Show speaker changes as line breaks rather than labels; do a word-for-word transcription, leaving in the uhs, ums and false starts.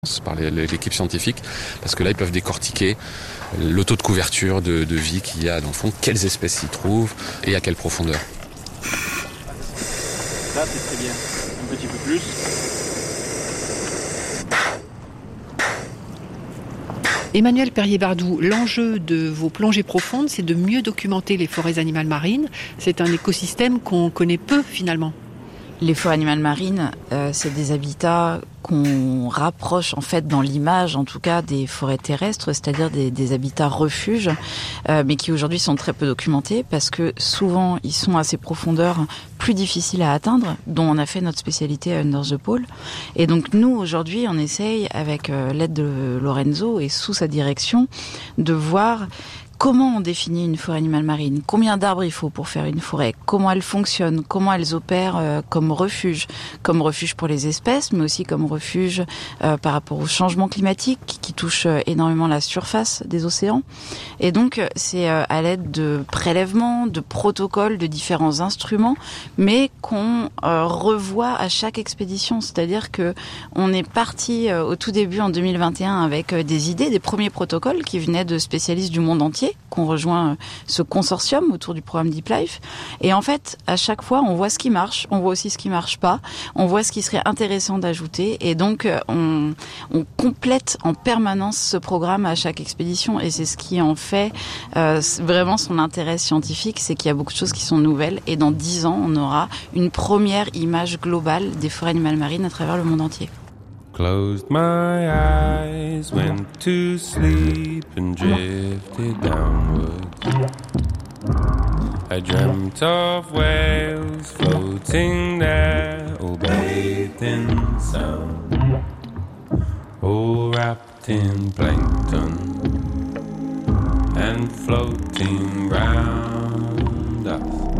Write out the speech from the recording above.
par l'équipe scientifique, parce que là ils peuvent décortiquer le taux de couverture de, de vie qu'il y a dans le fond, quelles espèces s'y trouvent et à quelle profondeur.
Là c'est très bien, un petit peu plus.
Emmanuel Perrier-Bardou, l'enjeu de vos plongées profondes, c'est de mieux documenter les forêts animales marines. C'est un écosystème qu'on connaît peu finalement.
Les forêts animales marines, euh, c'est des habitats qu'on rapproche en fait dans l'image, en tout cas, des forêts terrestres, c'est-à-dire des, des habitats refuges, euh, mais qui aujourd'hui sont très peu documentés parce que souvent ils sont à ces profondeurs plus difficiles à atteindre, dont on a fait notre spécialité à Under the Pole. Et donc nous aujourd'hui, on essaye avec euh, l'aide de Lorenzo et sous sa direction de voir comment on définit une forêt animale marine? Combien d'arbres il faut pour faire une forêt? Comment elles fonctionnent? Comment elles opèrent euh, comme refuge? Comme refuge pour les espèces, mais aussi comme refuge euh, par rapport au changement climatique qui, qui touche euh, énormément la surface des océans. Et donc, c'est euh, à l'aide de prélèvements, de protocoles, de différents instruments, mais qu'on euh, revoit à chaque expédition. C'est-à-dire que on est parti euh, au tout début en deux mille vingt et un avec euh, des idées, des premiers protocoles qui venaient de spécialistes du monde entier, qu'on rejoint ce consortium autour du programme Deep Life. Et en fait, à chaque fois, on voit ce qui marche, on voit aussi ce qui marche pas, on voit ce qui serait intéressant d'ajouter. Et donc, on, on complète en permanence ce programme à chaque expédition. Et c'est ce qui en fait euh, vraiment son intérêt scientifique, c'est qu'il y a beaucoup de choses qui sont nouvelles. Et dans dix ans, on aura une première image globale des forêts animales marines à travers le monde entier.
Closed my eyes, went to sleep and drifted downwards. I dreamt of whales floating there, all bathed in sound, all wrapped in plankton and floating round us.